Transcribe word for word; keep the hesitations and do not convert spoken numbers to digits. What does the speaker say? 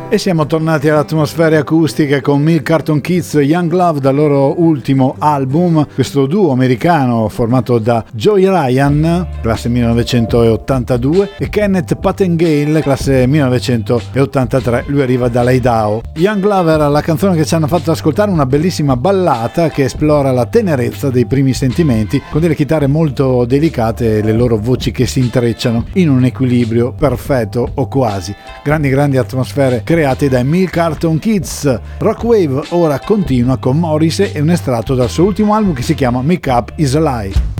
E siamo tornati alle atmosfere acustiche con Milk Carton Kids Young Love dal loro ultimo album, questo duo americano formato da Joey Ryan, classe millenovecentottantadue, e Kenneth Pattengale, classe millenovecentottantatré, lui arriva dall'Idaho. Young Love era la canzone che ci hanno fatto ascoltare, una bellissima ballata che esplora la tenerezza dei primi sentimenti con delle chitarre molto delicate e le loro voci che si intrecciano in un equilibrio perfetto o quasi. Grandi grandi atmosfere create dai Milk Carton Kids. Rockwave ora continua con Morrissey e un estratto dal suo ultimo album che si chiama Make Up Is a Lie.